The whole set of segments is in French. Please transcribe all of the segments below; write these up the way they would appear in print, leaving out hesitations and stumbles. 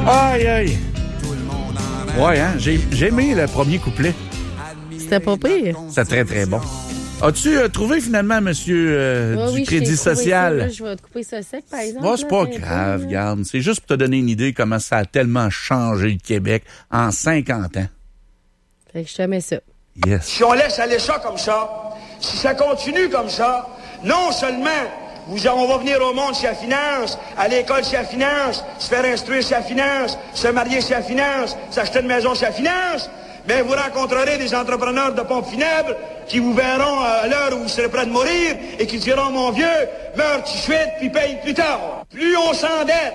Aïe, aïe. Ouais, hein? J'ai aimé le premier couplet. C'était pas pire. C'est très, très bon. As-tu trouvé finalement, monsieur du Crédit Social? Ça, là, je vais te couper ça sec, par exemple. Bon, c'est pas grave, regarde. C'est juste pour te donner une idée comment ça a tellement changé le Québec en 50 ans. Fait que je te mets ça. Yes. Si on laisse aller ça comme ça, si ça continue comme ça, non seulement on va venir au monde si la finance, à l'école si la finance, se faire instruire si la finance, se marier si la finance, s'acheter une maison si la finance, mais vous rencontrerez des entrepreneurs de pompes funèbres qui vous verront à l'heure où vous serez prêt de mourir et qui diront, mon vieux, meurs tout de suite puis paye plus tard. Plus on s'endette,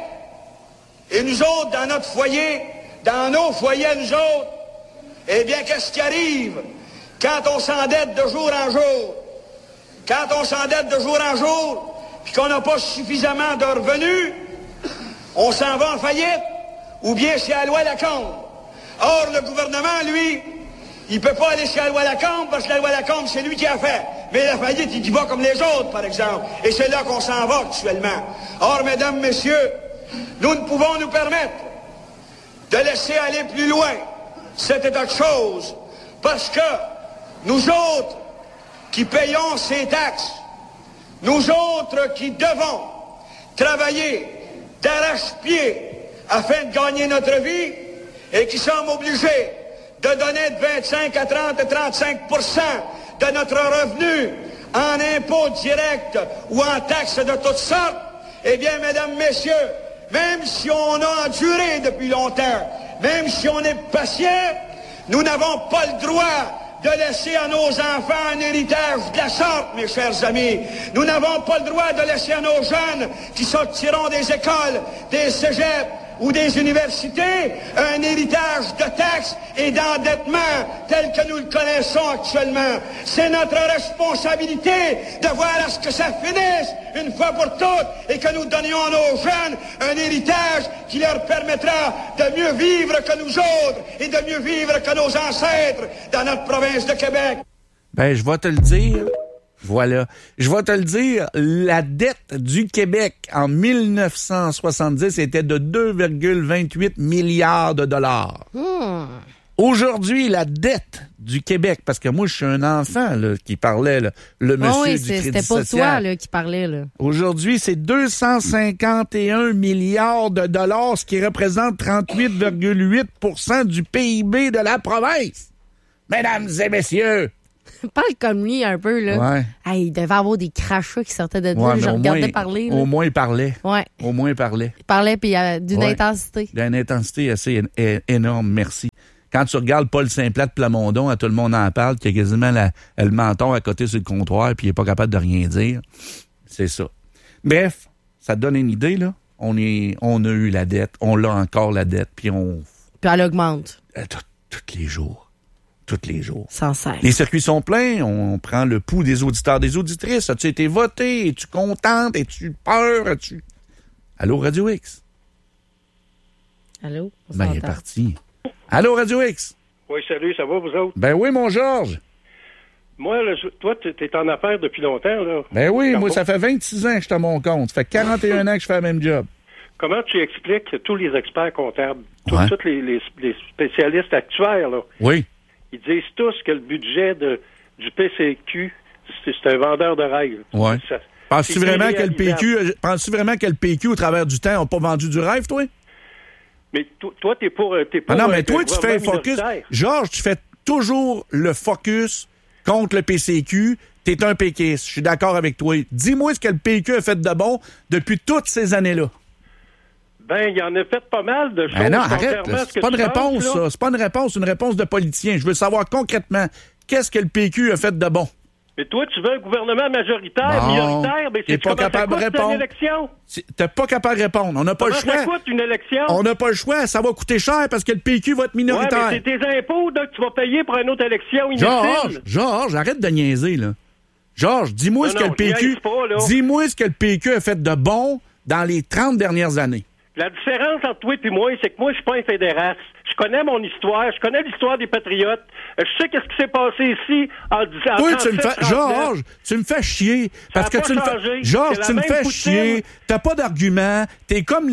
et nous autres, dans notre foyer, dans nos foyers, nous autres, eh bien, qu'est-ce qui arrive quand on s'endette de jour en jour? Quand on s'endette de jour en jour, puis qu'on n'a pas suffisamment de revenus, on s'en va en faillite, ou bien c'est à loi Lacombe. Or, le gouvernement, lui, il peut pas aller chez la loi Lacombe, parce que la loi Lacombe, c'est lui qui a fait. Mais la faillite, il y va comme les autres, par exemple. Et c'est là qu'on s'en va actuellement. Or, mesdames, messieurs, nous ne pouvons nous permettre de laisser aller plus loin cet état de choses, parce que nous autres qui payons ces taxes, nous autres qui devons travailler d'arrache-pied afin de gagner notre vie et qui sommes obligés de donner de 25 à 30 à 35% de notre revenu en impôts directs ou en taxes de toutes sortes, eh bien, mesdames, messieurs, même si on a enduré depuis longtemps, même si on est patient, nous n'avons pas le droit de laisser à nos enfants un héritage de la sorte, mes chers amis. Nous n'avons pas le droit de laisser à nos jeunes qui sortiront des écoles, des cégeps ou des universités un héritage de taxes et d'endettement tel que nous le connaissons actuellement. C'est notre responsabilité de voir à ce que ça finisse une fois pour toutes et que nous donnions à nos jeunes un héritage qui leur permettra de mieux vivre que nous autres et de mieux vivre que nos ancêtres dans notre province de Québec. Ben, je vais te le dire. Voilà. Je vais te le dire, la dette du Québec en 1970 était de 2,28 milliards de dollars. Aujourd'hui, la dette du Québec, parce que moi, je suis un enfant là, qui parlait, là, le monsieur du Crédit Social. C'était pas toi là, qui parlait. Là. Aujourd'hui, c'est 251 milliards de dollars, ce qui représente 38,8% du PIB de la province. Mesdames et messieurs, parle comme lui un peu, là. Ouais. Hey, il devait avoir des crachats qui sortaient de lui. Je regardais parler. Là. Au moins, il parlait. Ouais. Au moins, il parlait. Il parlait, puis d'une intensité. D'une intensité assez énorme, merci. Quand tu regardes Paul Saint-Plat de Plamondon, tout le monde en parle, qui a quasiment le menton à côté sur le comptoir, puis il n'est pas capable de rien dire. C'est ça. Bref, ça te donne une idée, là. On a eu la dette, on l'a encore la dette, puis elle augmente. Tous les jours. Tous les jours. Sans cesse. Les circuits sont pleins, on prend le pouls des auditeurs, des auditrices. As-tu été voté? Es-tu contente? Es-tu peur? Allô, Radio X? Allô? Ben, il est parti. Allô, Radio X? Oui, salut, ça va, vous autres? Ben oui, mon Georges. Moi, là, toi, t'es en affaires depuis longtemps, là. Ben oui, moi, ça fait 26 ans que je suis à mon compte. Ça fait 41 ans que je fais le même job. Comment tu expliques que tous les experts comptables, tous les spécialistes actuaires, là, oui, ils disent tous que le budget du PCQ, c'est un vendeur de rêve. Ouais. Penses-tu vraiment que le PQ, au travers du temps, n'a pas vendu du rêve, toi? Mais toi, t'es pour non, mais toi, tu fais un focus. Georges, tu fais toujours le focus contre le PCQ. T'es un péquiste. Je suis d'accord avec toi. Dis-moi ce que le PQ a fait de bon depuis toutes ces années-là. Ben, il en a fait pas mal de choses. Ben non, arrête. C'est pas une réponse, ça. C'est pas une réponse, c'est une réponse de politicien. Je veux savoir concrètement, qu'est-ce que le PQ a fait de bon? Mais toi, tu veux un gouvernement majoritaire, minoritaire, mais c'est pas capable de répondre. Une élection? T'es pas capable de répondre. On n'a pas le choix. Ça coûte une élection? On n'a pas le choix. Ça va coûter cher parce que le PQ va être minoritaire. Ouais, mais c'est tes impôts donc, que tu vas payer pour une autre élection inutile. Georges, arrête de niaiser, là. Georges, dis-moi ce que le PQ a fait de bon dans les 30 dernières années. La différence entre toi et moi, c'est que moi, je suis pas un fédéraste. Je connais mon histoire, je connais l'histoire des Patriotes. Je sais qu'est-ce qui s'est passé ici en disant... Toi, Georges, tu me fais chier. Parce que tu me fais... Georges, tu me fais chier. T'as pas d'argument. T'es comme les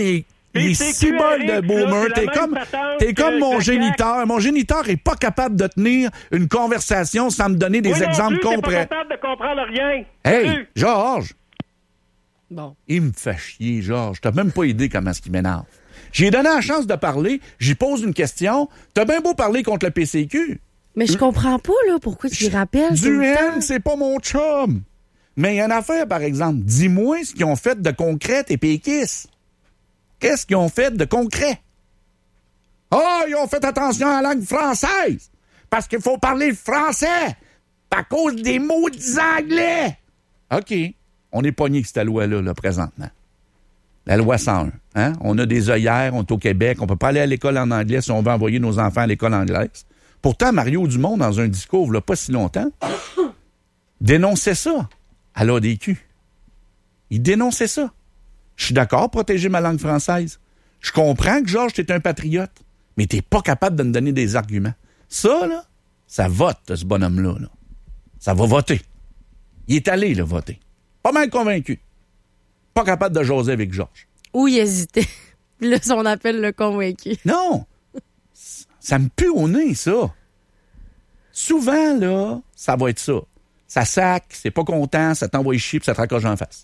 Il est si bol de boomer. T'es comme mon géniteur. Mon géniteur est pas capable de tenir une conversation sans me donner des exemples concrets. Pas capable de comprendre rien. Hey, Georges. Bon. Il me fait chier, Georges. T'as même pas idée comment ce qui m'énerve. J'ai donné la chance de parler. J'y pose une question. T'as bien beau parler contre le PCQ. Mais je comprends pas, là, pourquoi tu les rappelles. Duhem, c'est pas mon chum. Mais il y a une affaire, par exemple. Dis-moi ce qu'ils ont fait de concret, tes péquistes. Qu'est-ce qu'ils ont fait de concret? Ils ont fait attention à la langue française. Parce qu'il faut parler français. À cause des maudits anglais. OK. On est pogné avec cette loi-là, là, présentement. La loi 101. Hein? On a des œillères, on est au Québec. On peut pas aller à l'école en anglais si on veut envoyer nos enfants à l'école anglaise. Pourtant, Mario Dumont, dans un discours, il n'y a pas si longtemps, dénonçait ça à l'ADQ. Il dénonçait ça. Je suis d'accord, protéger ma langue française. Je comprends que, Georges, t'es un patriote, mais t'es pas capable de me donner des arguments. Ça, là, ça vote, ce bonhomme-là. Là. Ça va voter. Il est allé, là, voter. Pas mal convaincu. Pas capable de jaser avec Georges. Ou il hésitait. Là, on appelle le convaincu. Non! Ça me pue au nez, ça. Souvent, là, ça va être ça. Ça sac, c'est pas content, ça t'envoie chier puis ça te raccroche en face.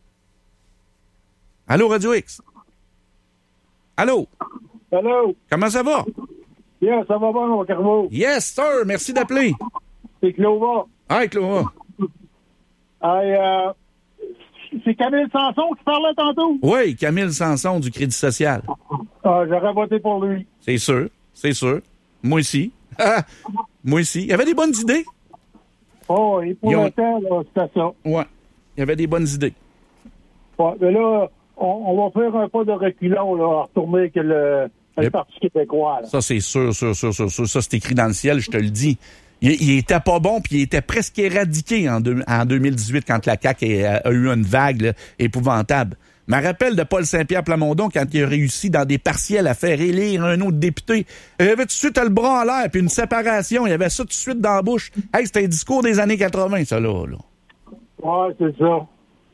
Allô, Radio X? Allô? Allô? Comment ça va? Bien, ça va bien, mon Carmo. Yes, sir, merci d'appeler. C'est Clova. Hi, Clova. C'est Camille Sanson qui parlait tantôt? Oui, Camille Sanson du Crédit Social. J'aurais voté pour lui. C'est sûr, c'est sûr. Moi aussi. Moi aussi. Il y avait des bonnes idées. Et pour le temps, là, c'était ça. Oui, il y avait des bonnes idées. Ouais, mais là, on va faire un pas de reculons, là, à retourner avec le Parti québécois. Là. Ça, c'est sûr. Ça, c'est écrit dans le ciel, je te le dis. Il était pas bon, puis il était presque éradiqué en 2018 quand la CAQ a eu une vague là, épouvantable. Je me rappelle de Paul Saint-Pierre Plamondon quand il a réussi dans des partiels à faire élire un autre député. Il avait tout de suite le bras en l'air, puis une séparation. Il y avait ça tout de suite dans la bouche. Hey, c'était un discours des années 80, ça, là. Ouais, c'est ça.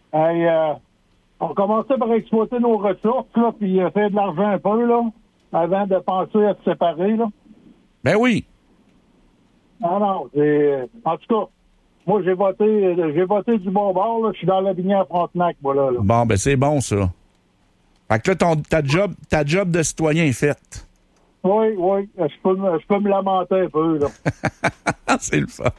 On commençait par exploiter nos ressources, là, puis faire de l'argent un peu, là, avant de penser à se séparer, là. Ben oui. Non, en tout cas, moi, j'ai voté du bon bord, là. Je suis dans la Binière Frontenac, voilà, là. Bon, ben c'est bon, ça. Fait que là, ta job de citoyen est faite. Oui, je peux me lamenter un peu, là. C'est le fun.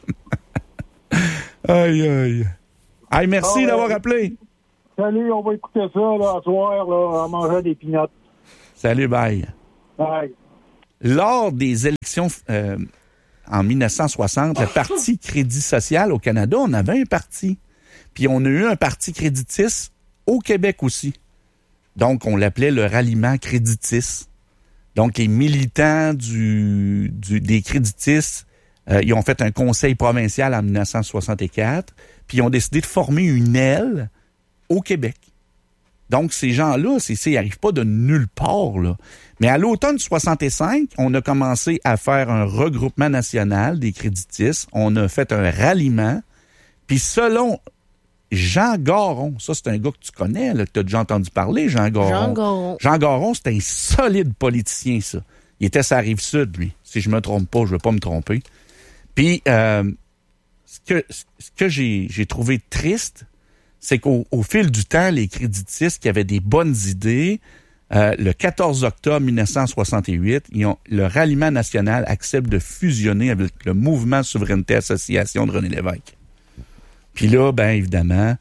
Aïe. Hey, merci d'avoir appelé. Salut, on va écouter ça, là, ce soir, là, en mangeant des pinottes. Salut, bye. Bye. Lors des élections en 1960, le Parti Crédit Social au Canada, on avait un parti. Puis on a eu un parti créditiste au Québec aussi. Donc, on l'appelait le ralliement créditiste. Donc, les militants des créditistes, ils ont fait un conseil provincial en 1964, puis ils ont décidé de former une aile au Québec. Donc, ces gens-là, ils n'arrivent pas de nulle part, là. Mais à l'automne 65, on a commencé à faire un regroupement national des créditistes. On a fait un ralliement. Puis selon Jean Garon, ça, c'est un gars que tu connais, là, que tu as déjà entendu parler, Jean Garon. Jean Garon, c'est un solide politicien, ça. Il était sur la Rive-Sud, lui. Si je me trompe pas, je ne veux pas me tromper. Puis, ce que j'ai trouvé triste, c'est qu'au fil du temps, les créditistes qui avaient des bonnes idées, le 14 octobre 1968, le ralliement national accepte de fusionner avec le mouvement Souveraineté Association de René Lévesque. Puis là, ben évidemment,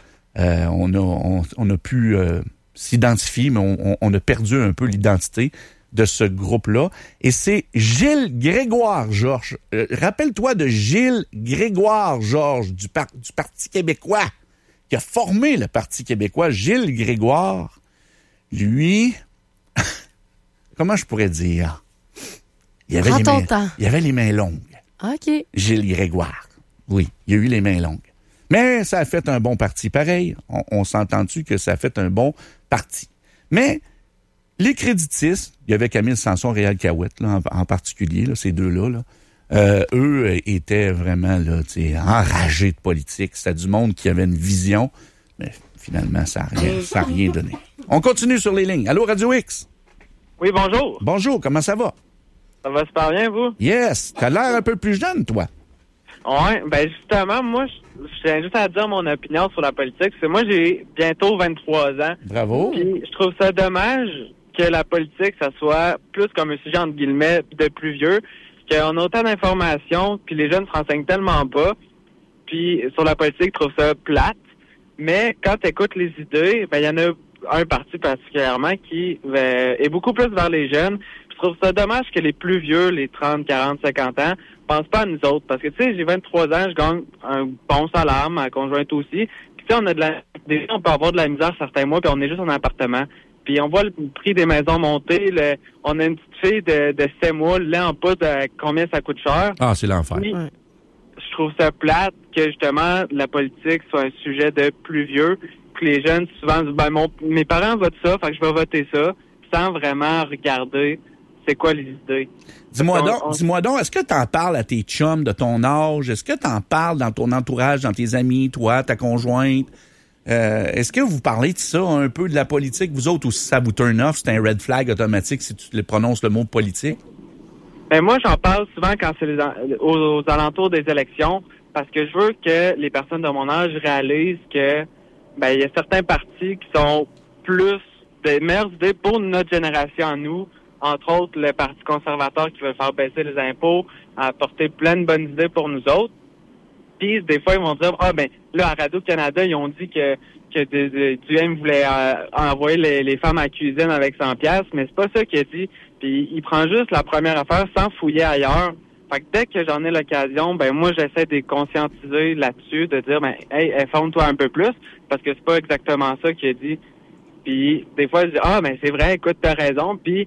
on a pu s'identifier, mais on a perdu un peu l'identité de ce groupe-là. Et c'est Gilles Grégoire-Georges. Rappelle-toi de Gilles Grégoire-Georges du Parti québécois, qui a formé le Parti québécois. Gilles Grégoire, lui, comment je pourrais dire? Il avait les mains longues. OK. Gilles Grégoire. Oui, il a eu les mains longues. Mais ça a fait un bon parti. Pareil, on s'entend-tu que ça a fait un bon parti. Mais les créditistes, il y avait Camille Sanson, Réal Cahouette, là, en particulier, là, ces deux-là, là, eux étaient vraiment là, enragés de politique. C'était du monde qui avait une vision, mais finalement, ça n'a rien donné. On continue sur les lignes. Allô, Radio X? Oui, bonjour. Bonjour, comment ça va? Ça va super bien, vous? Yes, t'as l'air un peu plus jeune, toi. Ouais, ben justement, moi, je tiens juste à dire mon opinion sur la politique. C'est moi, j'ai bientôt 23 ans. Bravo. Puis je trouve ça dommage que la politique, ça soit plus comme un sujet, entre guillemets, de plus vieux, qu'on a autant d'informations, puis les jeunes se renseignent tellement pas. Puis sur la politique, je trouve ça plate. Mais quand tu écoutes les idées, ben il y en a un parti particulièrement qui est beaucoup plus vers les jeunes. Je trouve ça dommage que les plus vieux, les 30, 40, 50 ans, pensent pas à nous autres. Parce que, tu sais, j'ai 23 ans, je gagne un bon salaire, ma conjointe aussi. Puis, tu sais, on peut avoir de la misère certains mois, puis on est juste en appartement. Puis, on voit le prix des maisons monter. On a une petite fille de 7 mois, là, en pas de combien ça coûte cher. Ah, c'est l'enfer. Puis, je trouve ça plate que, justement, la politique soit un sujet de plus vieux. Puis, les jeunes, souvent, disent, mes parents votent ça, fait que je vais voter ça, sans vraiment regarder c'est quoi les idées. Dis-moi donc, est-ce que tu en parles à tes chums de ton âge? Est-ce que tu en parles dans ton entourage, dans tes amis, toi, ta conjointe? Est-ce que vous parlez de ça un peu, de la politique? Vous autres, ou si ça vous turn off, c'est un red flag automatique si tu prononces le mot politique? Ben moi, j'en parle souvent quand c'est aux alentours des élections, parce que je veux que les personnes de mon âge réalisent que il y a certains partis qui sont plus des meilleures idées pour notre génération à nous. Entre autres, le Parti conservateur qui veut faire baisser les impôts, apporter plein de bonnes idées pour nous autres. Puis, des fois, ils vont dire, là, à Radio-Canada, ils ont dit que Duhaime voulait envoyer les femmes à la cuisine avec 100$, mais c'est pas ça qu'il a dit. Puis, il prend juste la première affaire sans fouiller ailleurs. Fait que dès que j'en ai l'occasion, moi, j'essaie de les conscientiser là-dessus, de dire, hey, informe-toi un peu plus, parce que c'est pas exactement ça qu'il a dit. Puis, des fois, je dis, c'est vrai, écoute, t'as raison, puis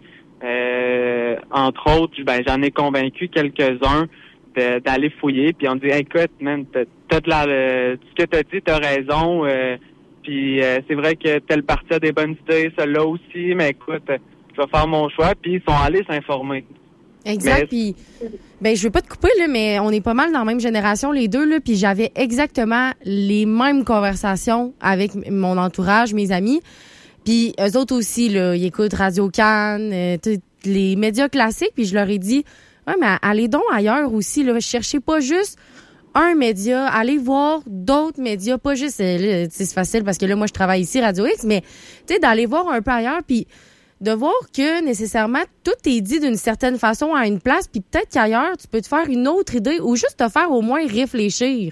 entre autres, j'en ai convaincu quelques-uns d'aller fouiller, puis on dit écoute, man, ce que t'as dit, t'as raison, puis c'est vrai que tel parti a des bonnes idées, celui-là aussi, mais écoute, je vais faire mon choix, puis ils sont allés s'informer. Exact, puis je veux pas te couper, là, mais on est pas mal dans la même génération, les deux, là, puis j'avais exactement les mêmes conversations avec mon entourage, mes amis. Puis eux autres aussi, là, ils écoutent Radio-Can, les médias classiques, puis je leur ai dit, ouais, mais allez donc ailleurs aussi, là, cherchez pas juste un média, allez voir d'autres médias, pas juste, là, c'est facile parce que là, moi, je travaille ici, Radio X, mais, tu sais, d'aller voir un peu ailleurs, puis de voir que, nécessairement, tout est dit d'une certaine façon à une place, puis peut-être qu'ailleurs, tu peux te faire une autre idée ou juste te faire au moins réfléchir.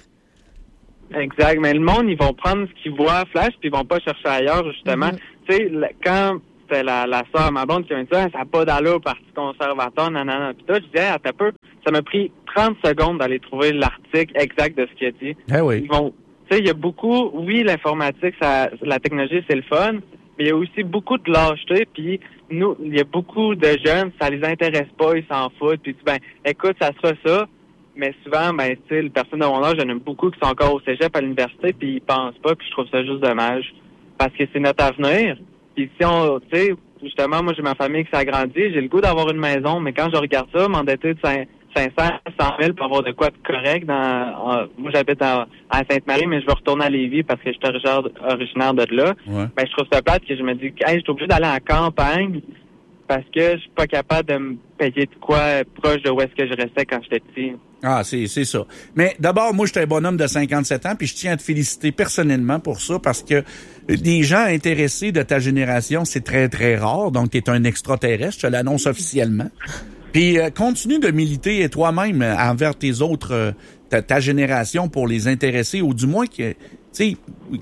Exact, mais le monde, ils vont prendre ce qu'ils voient à flash, puis ils vont pas chercher ailleurs, justement. Tu sais, quand c'était la sœur, ma blonde, qui m'a dit ça n'a pas d'allure au Parti conservateur, nanana, pis tout, je disais, attends un peu, ça m'a pris 30 secondes d'aller trouver l'article exact de ce qu'il a dit. Eh oui. Ils vont, tu sais, il y a beaucoup, oui, l'informatique, la technologie, c'est le fun, mais il y a aussi beaucoup de lâcheté, puis nous, il y a beaucoup de jeunes, ça les intéresse pas, ils s'en foutent, puis tu écoute, ça sera ça. Mais souvent, tu sais, les personnes de mon âge, j'en aime beaucoup qui sont encore au cégep à l'université, puis ils pensent pas, puis je trouve ça juste dommage. Parce que c'est notre avenir. Puis si on, tu sais, justement, moi, j'ai ma famille qui s'est agrandie, j'ai le goût d'avoir une maison, mais quand je regarde ça, m'endetter de 500, 100 000 pour avoir de quoi de correct moi, j'habite à Sainte-Marie, mais je veux retourner à Lévis parce que je suis originaire de là. Ouais. Je trouve ça plate que je me dis, hey, je suis obligé d'aller en campagne parce que je suis pas capable de me payer de quoi proche de où est-ce que je restais quand j'étais petit. Ah, c'est ça. Mais d'abord, moi, je suis un bonhomme de 57 ans, puis je tiens à te féliciter personnellement pour ça, parce que des gens intéressés de ta génération, c'est très, très rare. Donc, tu es un extraterrestre, je te l'annonce officiellement. Puis, continue de militer toi-même envers tes autres, ta génération pour les intéresser, ou du moins que, tu sais,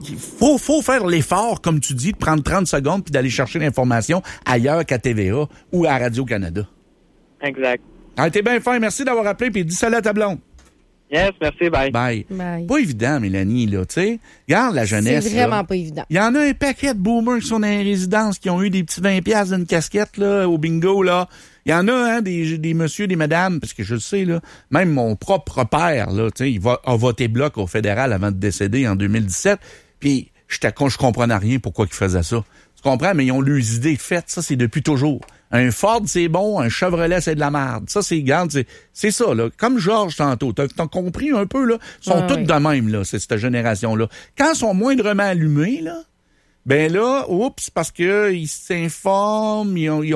faut faire l'effort, comme tu dis, de prendre 30 secondes puis d'aller chercher l'information ailleurs qu'à TVA ou à Radio-Canada. Exact. Ah, t'es bien fin. Merci d'avoir appelé, puis dis salut à ta blonde. Yes, merci, bye. Bye. Bye. Pas évident, Mélanie, là, tu sais. Regarde la jeunesse. C'est vraiment là. pas évident. Il y en a un paquet de boomers qui sont dans les résidences, qui ont eu des petits 20$ d'une casquette, là, au bingo, là. Il y en a, hein, des messieurs, des madames, parce que je le sais, là. Même mon propre père, là, tu sais, a voté bloc au fédéral avant de décéder en 2017. Puis, je comprenais rien pourquoi ils faisaient ça. Tu comprends? Mais ils ont leurs idées faites. Ça, c'est depuis toujours. Un Ford, c'est bon. Un Chevrolet, c'est de la merde. Ça, c'est ça, là. Comme Georges, tantôt. T'as compris un peu, là? Ils sont tous de même, là, c'est cette génération-là. Quand ils sont moindrement allumés, là, Ben là, parce que ils s'informent,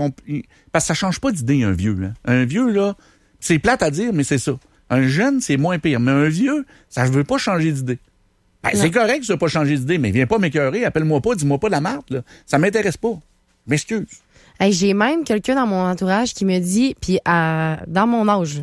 parce que ça change pas d'idée, un vieux. Hein. Un vieux, là, c'est plate à dire, mais c'est ça. Un jeune, c'est moins pire. Mais un vieux, ça ne veut pas changer d'idée. Ben, c'est correct que ça ne veut pas changer d'idée, mais viens pas m'écœurer, appelle-moi pas, dis-moi pas de la marde, là. Ça m'intéresse pas. M'excuse. Hey, j'ai même quelqu'un dans mon entourage qui me dit, puis dans mon âge,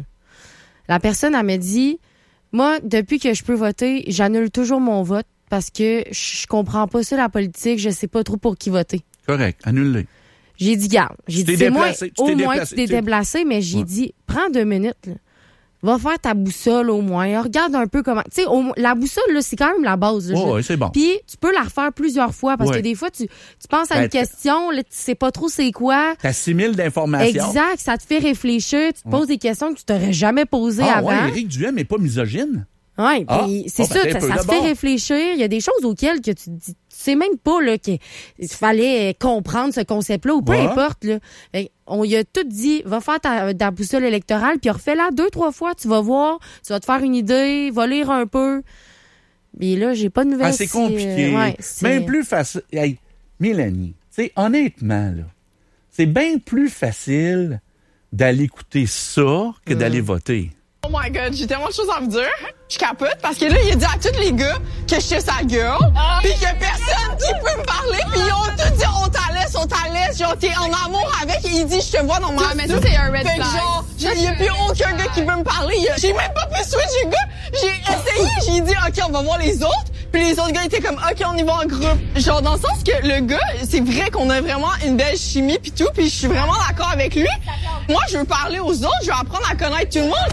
la personne, elle me dit, moi, depuis que je peux voter, j'annule toujours mon vote parce que je comprends pas ça, la politique, je sais pas trop pour qui voter. Correct, annule-le. J'ai dit, garde. J'ai dit, c'est moi, au moins tu t'es déplacé, mais j'ai dit, prends 2 minutes, là. Va faire ta boussole au moins. Regarde un peu comment... Tu sais, la boussole, là, c'est quand même la base. Oui, c'est bon. Puis, tu peux la refaire plusieurs fois parce que des fois, tu penses à une question, là, tu sais pas trop c'est quoi. T'assimiles d'informations. Exact. Ça te fait réfléchir. Tu te poses des questions que tu t'aurais jamais posées avant. Ouais, Éric Duhem n'est pas misogyne. Oui, c'est ça. Ça te fait réfléchir. Il y a des choses auxquelles que tu dis... Tu sais même pas là qu'il fallait comprendre ce concept-là ou peu importe. Là. On y a tout dit, va faire ta boussole électorale, puis refais-la 2-3 fois, tu vas voir, tu vas te faire une idée, va lire un peu. Mais là, j'ai pas de nouvelles. C'est compliqué. Même plus facile. Hey, Mélanie, tu sais, honnêtement, là, c'est bien plus facile d'aller écouter ça que d'aller voter. Oh my God, j'ai tellement de choses à vous dire. Je capote parce que là, il a dit à tous les gars que je suis sa gueule, puis qu'il y a personne qui peut me parler, puis ils ont tout dit on t'en laisse, genre t'es en amour avec, et il dit je te vois dans ma... mais ça, c'est un red flag. Genre, il y a plus aucun gars qui veut me parler. J'ai même pas pu switcher, gars. J'ai essayé, j'ai dit ok, on va voir les autres, puis les autres gars étaient comme ok, on y va en groupe. Genre dans le sens que le gars, c'est vrai qu'on a vraiment une belle chimie puis tout, puis je suis vraiment d'accord avec lui. Moi, je veux parler aux autres, je veux apprendre à connaître tout le monde.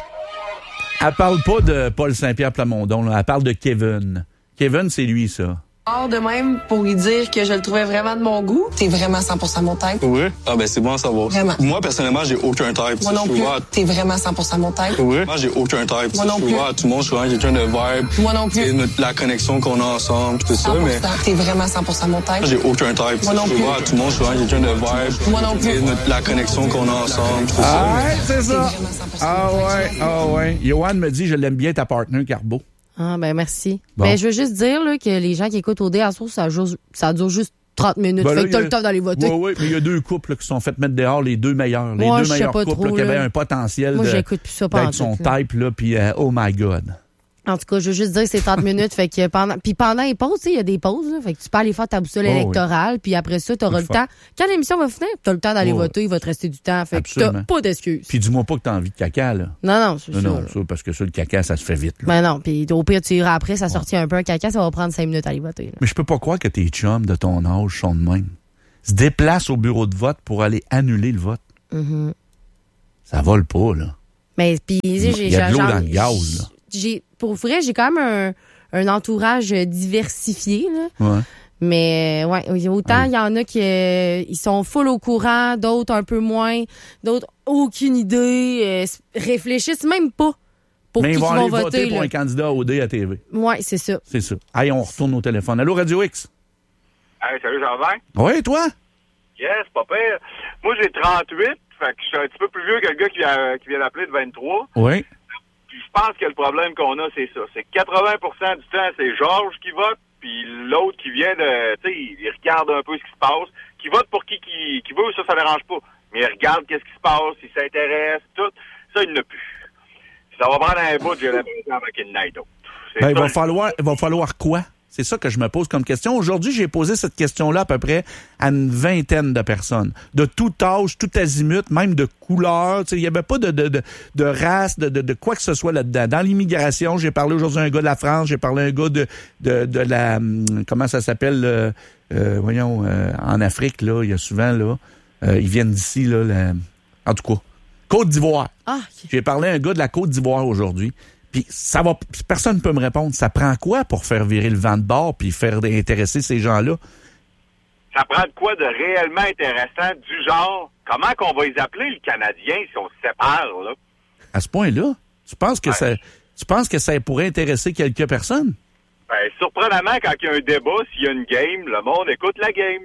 Elle parle pas de Paul Saint-Pierre Plamondon, là. Elle parle de Kevin. Kevin, c'est lui, ça. De même, pour lui dire que je le trouvais vraiment de mon goût. T'es vraiment 100% mon type. Oui. Ah ben c'est bon à savoir. Vraiment. Moi, personnellement, j'ai aucun type. Moi non plus. T'es vraiment 100% mon type. Oui. Moi, j'ai aucun type. Moi non plus. Tout le monde, je suis vraiment quelqu'un de vibe. Moi non plus. La connexion qu'on a ensemble, tout 100%. Ça, mais... T'es vraiment 100% mon type. J'ai aucun type. Moi non plus. Tout le monde, je suis vraiment quelqu'un de vibe. Moi non plus. La connexion qu'on a ensemble, tout ça. Ouais, c'est ça. Ah ouais. Johan me dit, je l'aime bien ta partner, Carbo. Ah, ben merci. Bon. Ben, je veux juste dire là, que les gens qui écoutent OD à source, ça dure juste 30 minutes. Ben là, fait que t'as le temps d'aller voter. Oui, mais il y a 2 couples là, qui sont fait mettre dehors, les 2 meilleurs. Les 2 meilleurs couples là, qui avaient un potentiel j'écoute plus ça d'être son type, là, puis oh my God. En tout cas, je veux juste dire que c'est 30 minutes. Fait que pendant les pauses, il y a des pauses. Là, fait que tu peux aller faire ta boussole électorale. Puis après ça, tu auras le temps. Quand l'émission va finir, tu as le temps d'aller voter. Il va te rester du temps. Fait que tu n'as pas d'excuses. Puis dis-moi pas que tu as envie de caca. Là. Non, c'est ça. Non, ça, parce que ça, le caca, ça se fait vite. Là. Ben non. Puis au pire, tu iras après, ça sortit un peu un caca. Ça va prendre 5 minutes à aller voter. Là. Mais je peux pas croire que tes chums de ton âge sont de même. Se déplacent au bureau de vote pour aller annuler le vote. Mm-hmm. Ça vole pas, là. Mais puis, il y a de l'eau dans le gaz, là. Pour vrai, j'ai quand même un entourage diversifié, là. Ouais. Mais, autant il y en a qui ils sont full au courant, d'autres un peu moins, d'autres aucune idée, réfléchissent même pas pour qui ils vont aller voter pour un candidat OD à TV. Ouais, c'est ça. C'est ça. Allez, on retourne au téléphone. Allô, Radio X? Hey, salut, ça va bien? Oui, toi? Yes, pas pire. Moi, j'ai 38, fait que je suis un petit peu plus vieux que le gars qui vient d'appeler de 23. Oui. Puis je pense que le problème qu'on a, c'est ça. C'est que 80% du temps, c'est Georges qui vote, puis l'autre qui vient de... Tu sais, il regarde un peu ce qui se passe. Qui vote pour qui veut, ça dérange pas. Mais il regarde qu'est-ce qui se passe, il s'intéresse, tout. Ça, il n'a plus. Ça va prendre un bout, j'ai l'impression, avec une night out. Ben, il va falloir quoi? C'est ça que je me pose comme question. Aujourd'hui, j'ai posé cette question-là à peu près à une 20aine de personnes. De tout âge, tout azimut, même de couleur. Il n'y avait pas de race, de quoi que ce soit là-dedans. Dans l'immigration, j'ai parlé aujourd'hui à un gars de la France, j'ai parlé à un gars de la... Comment ça s'appelle? En Afrique, là, il y a souvent, là, ils viennent d'ici, là, en tout cas, Côte d'Ivoire. Ah. J'ai parlé à un gars de la Côte d'Ivoire aujourd'hui. Puis personne ne peut me répondre. Ça prend quoi pour faire virer le vent de bord puis faire intéresser ces gens-là? Ça prend de quoi de réellement intéressant du genre, comment qu'on va les appeler, les Canadiens, si on se sépare, là? À ce point-là? Tu penses que ça pourrait intéresser quelques personnes? Ben, surprenamment, quand il y a un débat, s'il y a une game, le monde écoute la game.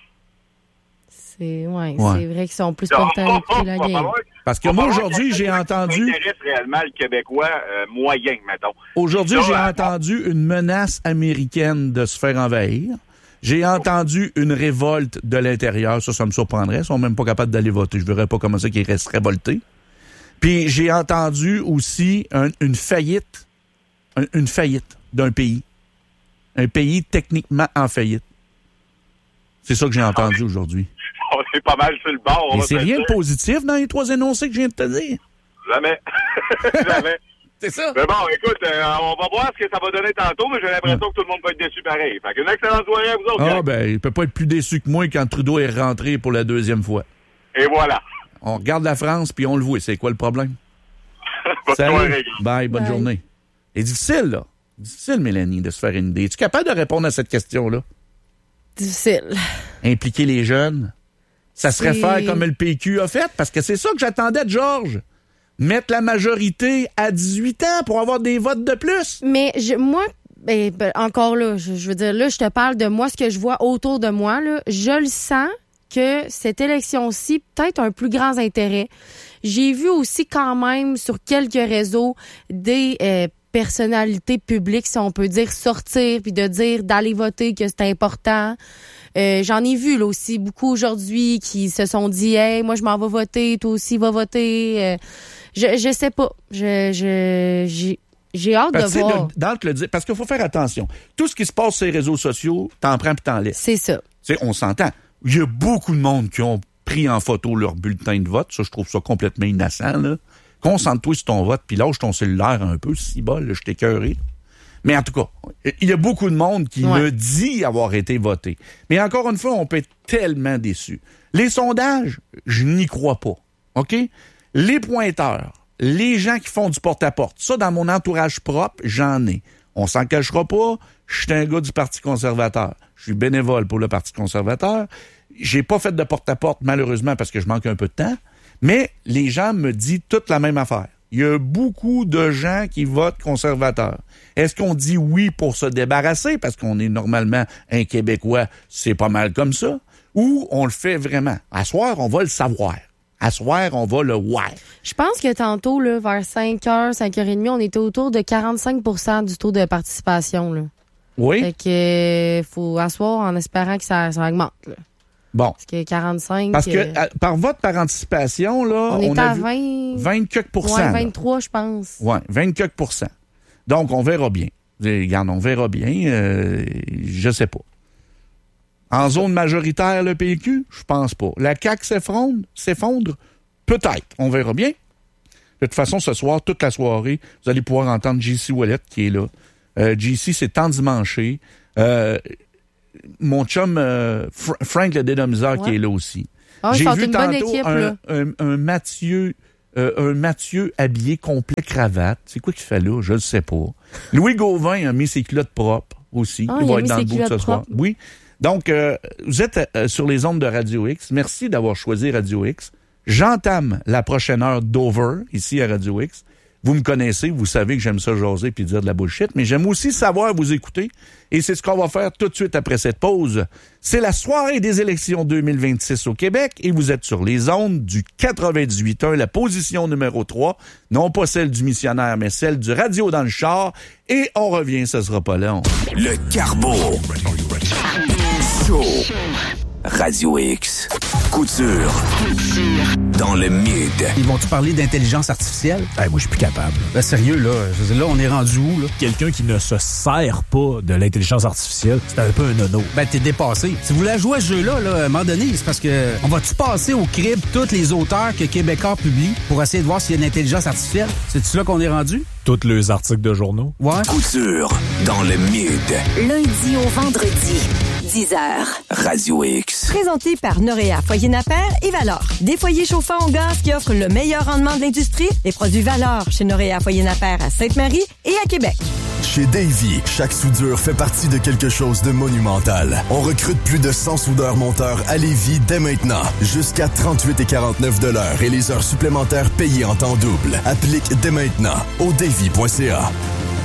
C'est vrai qu'ils sont plus portés à écouter la game. Parce que moi, aujourd'hui, j'ai entendu... Ça intéresse réellement le Québécois moyen, mettons. Aujourd'hui, j'ai entendu une menace américaine de se faire envahir. J'ai entendu une révolte de l'intérieur. Ça me surprendrait. Ils sont même pas capables d'aller voter. Je verrais pas comment ça qu'ils restent révoltés. Puis j'ai entendu aussi une faillite d'un pays. Un pays techniquement en faillite. C'est ça que j'ai entendu aujourd'hui. On est pas mal sur le bord. Et c'est rien de positif dans les 3 énoncés que je viens de te dire. Jamais. Jamais. C'est ça. Mais bon, écoute, on va voir ce que ça va donner tantôt, mais j'ai l'impression que tout le monde va être déçu pareil. Fait qu'une excellente soirée à vous autres. Ah, ben, il peut pas être plus déçu que moi quand Trudeau est rentré pour la 2e fois. Et voilà. On regarde la France, puis on le voit. C'est quoi le problème? Salut. Bye, bonne journée. C'est difficile, là. Difficile, Mélanie, de se faire une idée. Es-tu capable de répondre à cette question-là? Difficile. Impliquer les jeunes? Ça serait faire comme le PQ a fait? Parce que c'est ça que j'attendais de Georges. Mettre la majorité à 18 ans pour avoir des votes de plus. Mais moi, encore là, je veux dire, là, je te parle de moi, ce que je vois autour de moi, là, je le sens que cette élection-ci, peut-être un plus grand intérêt. J'ai vu aussi quand même sur quelques réseaux des personnalités publiques, si on peut dire, sortir puis de dire d'aller voter, que c'est important. J'en ai vu là aussi beaucoup aujourd'hui qui se sont dit « Hey, moi je m'en vais voter, toi aussi va voter. » Je sais pas. J'ai hâte de voir. Parce qu'il faut faire attention. Tout ce qui se passe sur les réseaux sociaux, t'en prends puis t'en laisses. C'est ça. T'sais, on s'entend. Il y a beaucoup de monde qui ont pris en photo leur bulletin de vote. Ça, je trouve ça complètement innocent, là. Concentre-toi sur ton vote, puis lâche ton cellulaire un peu, si bol, je t'ai écœuré. Mais en tout cas, il y a beaucoup de monde qui me dit avoir été voté. Mais encore une fois, on peut être tellement déçu. Les sondages, je n'y crois pas. OK? Les pointeurs, les gens qui font du porte-à-porte, ça, dans mon entourage propre, j'en ai. On s'en cachera pas, je suis un gars du Parti conservateur. Je suis bénévole pour le Parti conservateur. J'ai pas fait de porte-à-porte, malheureusement, parce que je manque un peu de temps. Mais les gens me disent toute la même affaire. Il y a beaucoup de gens qui votent conservateurs. Est-ce qu'on dit oui pour se débarrasser, parce qu'on est normalement un Québécois, c'est pas mal comme ça, ou on le fait vraiment? À soir, on va le savoir. À soir, on va le voir. Je pense que tantôt, là, vers 5h, 5h30, on était autour de 45% du taux de participation. Là. Oui. Fait que faut asseoir en espérant que ça augmente. Là. Bon. Parce que 45... Parce que par vote par anticipation, là, on est a à vu 20 quelques pourcents. Ouais, 23, je pense. Oui, 20 quelques pourcents. Donc, on verra bien. Regarde, on verra bien. Je sais pas. En zone majoritaire, le PQ, je pense pas. La CAQ s'effondre? Peut-être. On verra bien. De toute façon, ce soir, toute la soirée, vous allez pouvoir entendre J.C. Ouellet qui est là. J.C. s'est endimanché. Mon chum Frank le Dédomiseur qui est là aussi. Oh, j'ai vu tantôt un Mathieu habillé complet cravate. C'est quoi qu'il fait là? Je ne sais pas. Louis Gauvin a mis ses culottes propres aussi. Il va être dans le bout ce soir. Oui. Donc, vous êtes sur les ondes de Radio X. Merci d'avoir choisi Radio X. J'entame la prochaine heure d'Over ici à Radio X. Vous me connaissez, vous savez que j'aime ça jaser puis dire de la bullshit, mais j'aime aussi savoir vous écouter. Et c'est ce qu'on va faire tout de suite après cette pause. C'est la soirée des élections 2026 au Québec et vous êtes sur les ondes du 98.1, la position numéro 3. Non pas celle du missionnaire, mais celle du radio dans le char. Et on revient, ça sera pas long. Le Carbo. Show. Radio X. Couture. Dans le mid. Ils vont-tu parler d'intelligence artificielle? Moi, je suis plus capable. Ben, sérieux, là. Je veux dire, là, on est rendu où, là? Quelqu'un qui ne se sert pas de l'intelligence artificielle, c'est un peu un nono. Ben, t'es dépassé. Si vous voulez jouer à ce jeu-là, là, à un moment donné, c'est parce que on va-tu passer au crible tous les auteurs que Québécois publie pour essayer de voir s'il y a une intelligence artificielle? C'est-tu là qu'on est rendu? Tous les articles de journaux. Ouais. Couture. Dans le mid. Lundi au vendredi. 10h. Radio X. Présenté par Noréa Foyer Napper et Valor. Des foyers chauffants au gaz qui offrent le meilleur rendement de l'industrie. Des produits Valor chez Noréa Foyer Napper à Sainte-Marie et à Québec. Chez Davy, chaque soudure fait partie de quelque chose de monumental. On recrute plus de 100 soudeurs-monteurs à Lévis dès maintenant. Jusqu'à 38,49 $ et les heures supplémentaires payées en temps double. Applique dès maintenant au davy.ca.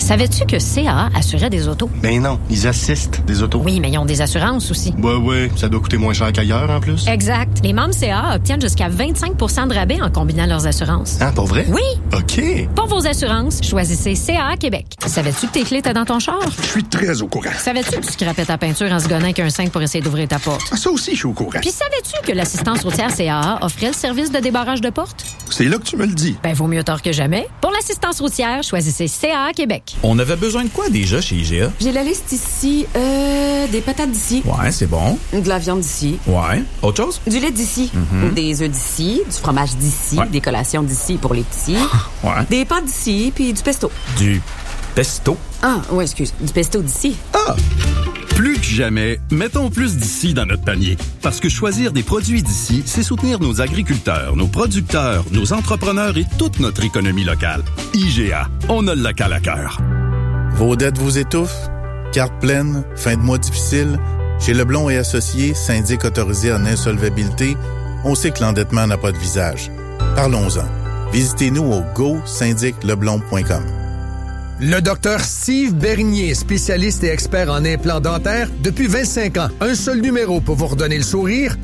Savais-tu que CA assurait des autos? Ben non, ils assistent des autos. Oui, mais ils ont des assurances aussi. Ouais, ça doit coûter moins cher qu'ailleurs en plus. Exact. Les membres CA obtiennent jusqu'à 25 % de rabais en combinant leurs assurances. Ah, pour vrai? Oui. OK. Pour vos assurances, choisissez CA Québec. Savais-tu que tes clés étaient dans ton char? Je suis très au courant. Savais-tu que tu scrapais ta peinture en se gonnant avec un cintre pour essayer d'ouvrir ta porte? Ah, ça aussi, je suis au courant. Puis savais-tu que l'assistance routière CAA offrait le service de débarrage de porte? C'est là que tu me le dis. Ben, vaut mieux tard que jamais. Pour l'assistance routière, choisissez CAA Québec. On avait besoin de quoi déjà chez IGA? J'ai la liste ici. Des patates d'ici. Ouais, c'est bon. De la viande d'ici. Ouais. Autre chose? Du lait d'ici. Des œufs d'ici. Du fromage d'ici. Ouais. Des collations d'ici pour les petits. Ouais. Des pâtes d'ici. Puis du pesto. Du pesto? Ah, ouais, excuse. Du pesto d'ici. Ah! Plus que jamais, mettons plus d'ici dans notre panier. Parce que choisir des produits d'ici, c'est soutenir nos agriculteurs, nos producteurs, nos entrepreneurs et toute notre économie locale. IGA, on a le local à cœur. Vos dettes vous étouffent? Carte pleine? Fin de mois difficile? Chez Leblond et Associés, syndic autorisé en insolvabilité, on sait que l'endettement n'a pas de visage. Parlons-en. Visitez-nous au go-syndicleblond.com. Le Dr Steve Bernier, spécialiste et expert en implants dentaires depuis 25 ans. Un seul numéro pour vous redonner le sourire,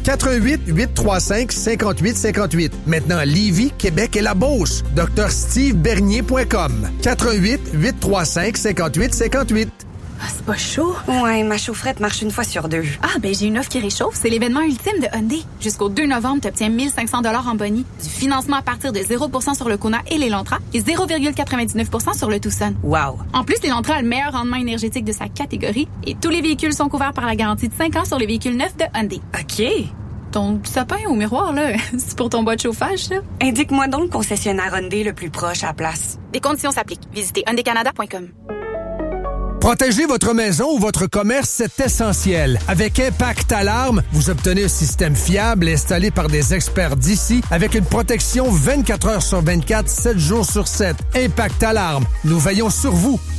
88-835-5858. Maintenant à Lévis, Québec et la Beauce. drstevebernier.com. 88-835-5858. Ah, c'est pas chaud? Ouais, ma chaufferette marche une fois sur deux. Ah, ben j'ai une offre qui réchauffe. C'est l'événement ultime de Hyundai. Jusqu'au 2 novembre, tu obtiens 1 500 $ en boni, du financement à partir de 0% sur le Kona et l'Elantra et 0,99% sur le Tucson. Wow! En plus, l'Elantra a le meilleur rendement énergétique de sa catégorie et tous les véhicules sont couverts par la garantie de 5 ans sur les véhicules neufs de Hyundai. OK. Ton sapin au miroir, là, c'est pour ton bas de chauffage, ça? Indique-moi donc le concessionnaire Hyundai le plus proche à la place. Des conditions s'appliquent. Visitez hyundaicanada.com. Protéger votre maison ou votre commerce, c'est essentiel. Avec Impact Alarme, vous obtenez un système fiable installé par des experts d'ici avec une protection 24 heures sur 24, 7 jours sur 7. Impact Alarme, nous veillons sur vous.